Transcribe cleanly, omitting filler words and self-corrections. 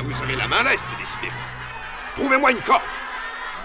Vous avez la main leste, décidément. Trouvez-moi une corde.